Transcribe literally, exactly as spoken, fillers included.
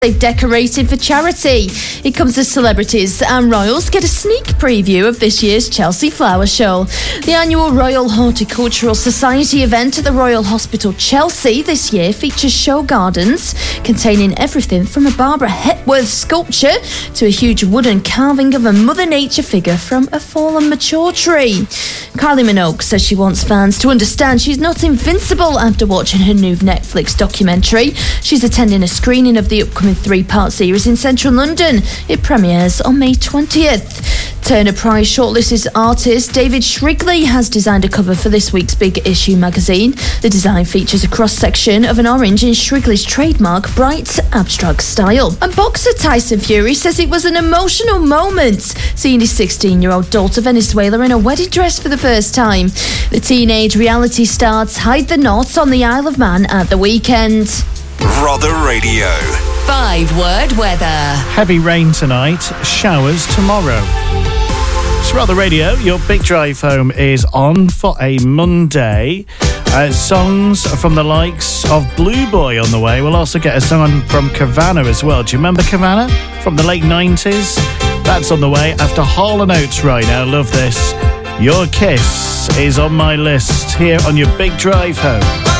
They've decorated for charity. It comes as celebrities and royals get a sneak preview of this year's Chelsea Flower Show. The annual Royal Horticultural Society event at the Royal Hospital Chelsea this year features show gardens containing everything from a Barbara Hepworth sculpture to a huge wooden carving of a Mother Nature figure from a fallen mature tree. Kylie Minogue says she wants fans to understand she's not invincible after watching her new Netflix documentary. She's attending a screening of the upcoming three-part series in central London. It premieres on May twentieth. Turner Prize shortlisted artist David Shrigley has designed a cover for this week's Big Issue magazine. The design features a cross-section of an orange in Shrigley's trademark bright abstract style. And boxer Tyson Fury says it was an emotional moment seeing his sixteen-year-old daughter Venezuela in a wedding dress for the first time. The teenage reality stars hide the knots on the Isle of Man at the weekend. Rother Radio. Five word weather. Heavy rain tonight, showers tomorrow. It's Rother Radio. Your big drive home is on for a Monday. Uh, songs from the likes of Blue Boy on the way. We'll also get a song from Cavana as well. Do you remember Cavana from the late nineties? That's on the way after Hall and Oates right now. Love this. Your Kiss is on my list here on your big drive home.